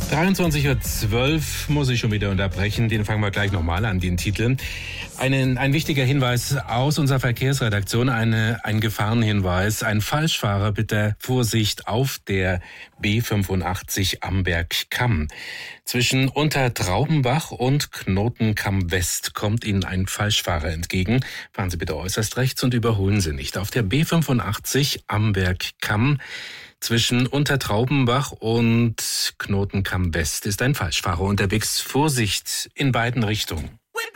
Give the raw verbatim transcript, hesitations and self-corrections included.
dreiundzwanzig Uhr zwölf muss ich schon wieder unterbrechen. Den fangen wir gleich nochmal an, den Titel. Einen, ein wichtiger Hinweis aus unserer Verkehrsredaktion, eine, ein Gefahrenhinweis. Ein Falschfahrer bitte Vorsicht auf der B fünfundachtzig Amberg-Kamm. Zwischen Untertraubenbach und Knotenkamm West kommt Ihnen ein Falschfahrer entgegen. Fahren Sie bitte äußerst rechts und überholen Sie nicht. Auf der B fünfundachtzig Amberg-Kamm zwischen Untertraubenbach und Knotenkamm West ist ein Falschfahrer unterwegs. Vorsicht in beiden Richtungen.